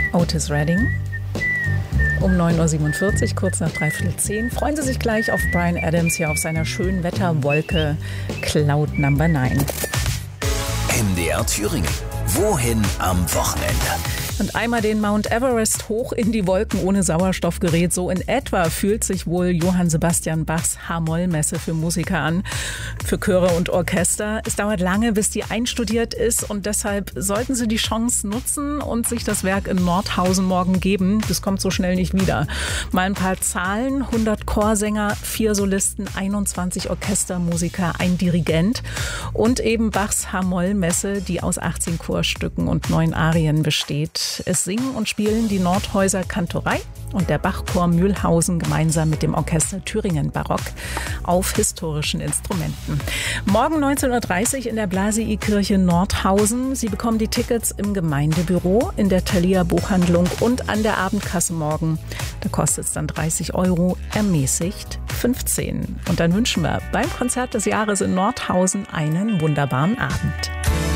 Otis Redding. Um 9.47 Uhr, kurz nach 9:45, freuen Sie sich gleich auf Bryan Adams hier auf seiner schönen Wetterwolke Cloud Number 9. MDR Thüringen. Wohin am Wochenende? Und einmal den Mount Everest hoch in die Wolken ohne Sauerstoffgerät. So in etwa fühlt sich wohl Johann Sebastian Bachs H-Moll-Messe für Musiker an, für Chöre und Orchester. Es dauert lange, bis die einstudiert ist und deshalb sollten Sie die Chance nutzen und sich das Werk in Nordhausen morgen geben. Das kommt so schnell nicht wieder. Mal ein paar Zahlen: 100 Chorsänger, 4 Solisten, 21 Orchestermusiker, ein Dirigent und eben Bachs H-Moll-Messe, die aus 18 Chorstücken und 9 Arien besteht. Es singen und spielen die Nordhäuser Kantorei und der Bachchor Mühlhausen gemeinsam mit dem Orchester Thüringen Barock auf historischen Instrumenten. Morgen 19.30 Uhr in der Blasei-Kirche Nordhausen. Sie bekommen die Tickets im Gemeindebüro, in der Thalia Buchhandlung und an der Abendkasse morgen. Da kostet es dann 30 €, ermäßigt 15. Und dann wünschen wir beim Konzert des Jahres in Nordhausen einen wunderbaren Abend.